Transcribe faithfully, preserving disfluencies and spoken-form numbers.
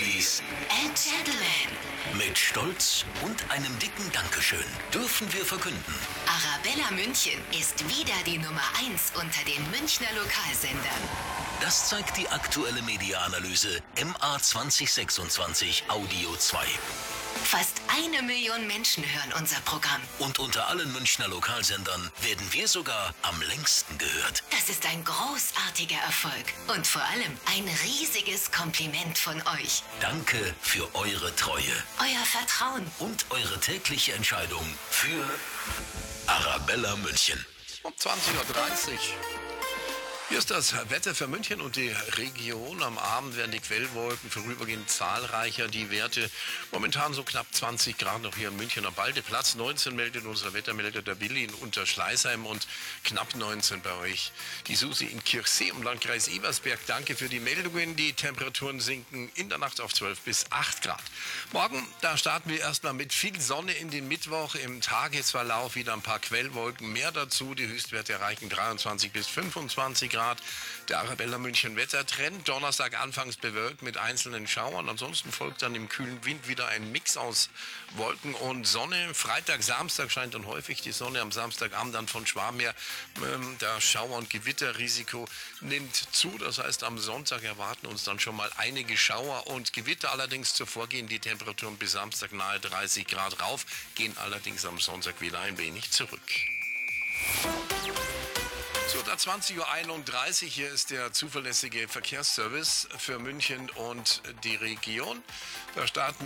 Ladies and Gentlemen, mit Stolz und einem dicken Dankeschön dürfen wir verkünden: Arabella München ist wieder die Nummer eins unter den Münchner Lokalsendern. Das zeigt die aktuelle Mediaanalyse M A zwanzig sechsundzwanzig Audio zwei. Fast eine Million Menschen hören unser Programm. Und unter allen Münchner Lokalsendern werden wir sogar am längsten gehört. Das ist ein großartiger Erfolg und vor allem ein riesiges Kompliment von euch. Danke für eure Treue Euer Vertrauen. und eure tägliche Entscheidung für Arabella München. Um zwanzig Uhr dreißig. Hier ist das Wetter für München und die Region. Am Abend werden die Quellwolken vorübergehend zahlreicher. Die Werte momentan so knapp zwanzig Grad noch hier im Münchner Baldeplatz. neunzehn meldet unser Wettermelder der Willi in Unterschleißheim und knapp neunzehn bei euch. Die Susi in Kirchsee im Landkreis Ebersberg. Danke für die Meldungen. Die Temperaturen sinken in der Nacht auf zwölf bis acht Grad. Morgen, da starten wir erstmal mit viel Sonne in den Mittwoch. Im Tagesverlauf wieder ein paar Quellwolken mehr dazu. Die Höchstwerte erreichen dreiundzwanzig bis fünfundzwanzig Grad. Der Arabella München Wettertrend. Donnerstag anfangs bewölkt mit einzelnen Schauern. Ansonsten folgt dann im kühlen Wind wieder ein Mix aus Wolken und Sonne. Freitag, Samstag scheint dann häufig die Sonne. Am Samstagabend dann von Schwaben her. Ähm, der Schauer- und Gewitterrisiko nimmt zu. Das heißt, am Sonntag erwarten uns dann schon mal einige Schauer und Gewitter. Allerdings zuvor gehen die Temperaturen bis Samstag nahe dreißig Grad rauf, gehen allerdings am Sonntag wieder ein wenig zurück. So, da zwanzig Uhr einunddreißig, hier ist der zuverlässige Verkehrsservice für München und die Region. Da starten